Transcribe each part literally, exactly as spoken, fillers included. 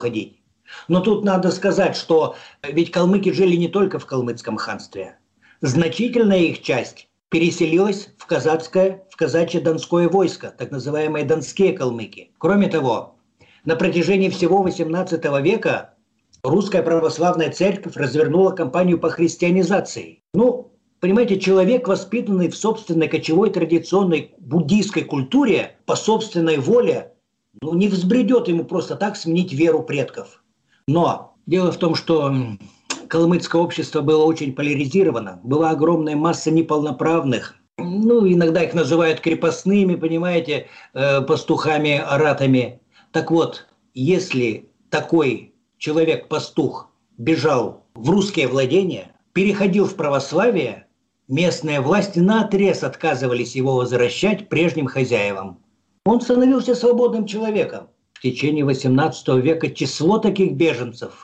ходить. Но тут надо сказать, что ведь калмыки жили не только в калмыцком ханстве. Значительная их часть переселилась в казацкое, в казачье-донское войско, так называемые донские калмыки. Кроме того, на протяжении всего восемнадцатого века русская православная церковь развернула кампанию по христианизации. Ну, понимаете, человек, воспитанный в собственной кочевой традиционной буддийской культуре, по собственной воле, ну, не взбредет ему просто так сменить веру предков. Но дело в том, что калмыцкое общество было очень поляризировано. Была огромная масса неполноправных. Ну, иногда их называют крепостными, понимаете, э, пастухами, аратами. Так вот, если такой человек-пастух бежал в русские владения, переходил в православие, местные власти наотрез отказывались его возвращать прежним хозяевам. Он становился свободным человеком. В течение восемнадцатого века число таких беженцев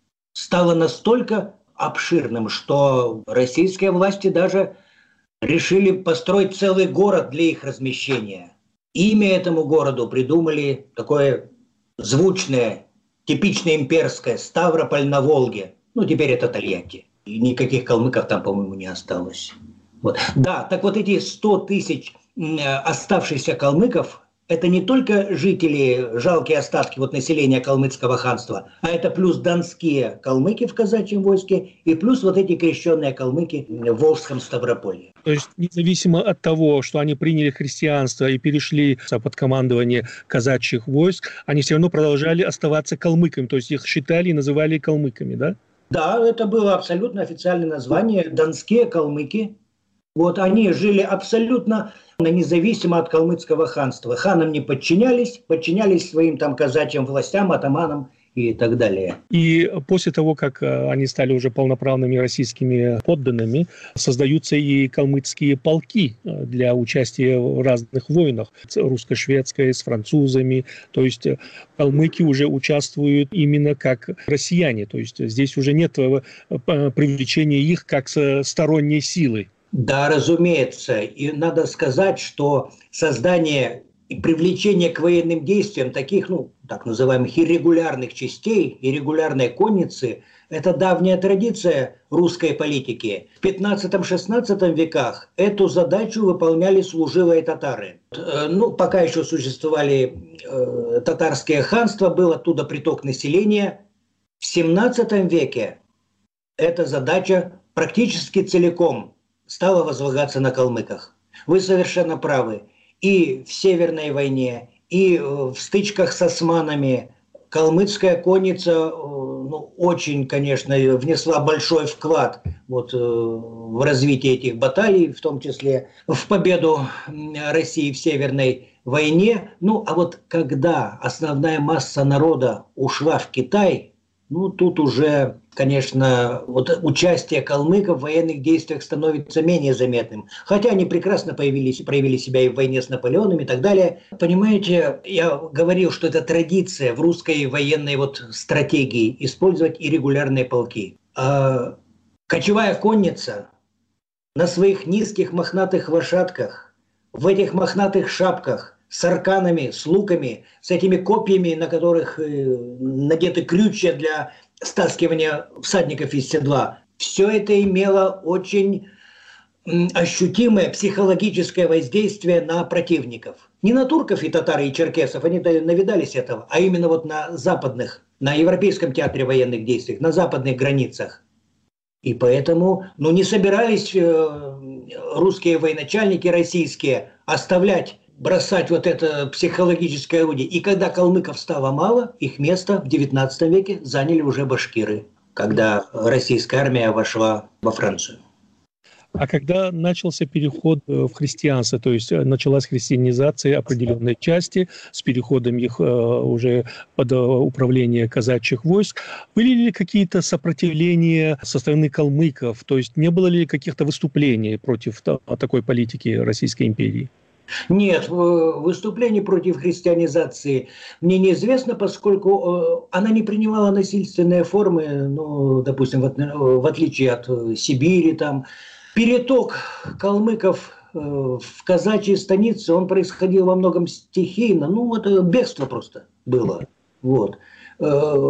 стало настолько обширным, что российские власти даже решили построить целый город для их размещения. Имя этому городу придумали такое звучное, типично имперское — Ставрополь на Волге. Ну, теперь это Тольятти. И никаких калмыков там, по-моему, не осталось. Вот. Да, так вот эти сто тысяч оставшихся калмыков — это не только жители, жалкие остатки вот населения калмыцкого ханства, а это плюс донские калмыки в казачьем войске и плюс вот эти крещенные калмыки в Волжском Ставрополье. То есть независимо от того, что они приняли христианство и перешли под командование казачьих войск, они все равно продолжали оставаться калмыками, то есть их считали и называли калмыками, да? Да, это было абсолютно официальное название — донские калмыки. Вот они жили абсолютно независимо от калмыцкого ханства. Ханам не подчинялись, подчинялись своим там казачьим властям, атаманам и так далее. И после того, как они стали уже полноправными российскими подданными, создаются и калмыцкие полки для участия в разных войнах, русско-шведской, с французами. То есть калмыки уже участвуют именно как россияне. То есть здесь уже нет привлечения их как сторонней силы. Да, разумеется. И надо сказать, что создание и привлечение к военным действиям таких, ну, так называемых иррегулярных частей, иррегулярной конницы – это давняя традиция русской политики. В пятнадцатом-шестнадцатом веках эту задачу выполняли служилые татары. Ну, пока еще существовали э, татарские ханства, был оттуда приток населения. В семнадцатом веке эта задача практически целиком стала возлагаться на калмыках. Вы совершенно правы. И в Северной войне, и в стычках с османами калмыцкая конница ну, очень, конечно, внесла большой вклад вот, в развитие этих баталий, в том числе в победу России в Северной войне. Ну, а вот когда основная масса народа ушла в Китай, ну, тут уже, конечно, вот участие калмыков в военных действиях становится менее заметным. Хотя они прекрасно появились, проявили себя и в войне с Наполеоном и так далее. Понимаете, я говорил, что это традиция в русской военной вот стратегии использовать иррегулярные полки. А кочевая конница на своих низких мохнатых лошадках, в этих мохнатых шапках, с арканами, с луками, с этими копьями, на которых э, надеты крючья для стаскивания всадников из седла. Все это имело очень м, ощутимое психологическое воздействие на противников. Не на турков и татар и черкесов, они навидались этого, а именно вот на западных, на Европейском театре военных действий, на западных границах. И поэтому ну, не собирались э, русские военачальники российские оставлять, бросать вот это психологическое орудие. И когда калмыков стало мало, их место в девятнадцатом веке заняли уже башкиры, когда российская армия вошла во Францию. А когда начался переход в христианство, то есть началась христианизация определенной части с переходом их уже под управление казачьих войск, были ли какие-то сопротивления со стороны калмыков? То есть не было ли каких-то выступлений против такой политики Российской империи? Нет, выступлений против христианизации мне неизвестно, поскольку она не принимала насильственные формы, ну, допустим, в отличие от Сибири. Там. Переток калмыков в казачьи станицы, он происходил во многом стихийно, ну, это бегство просто было. Вот.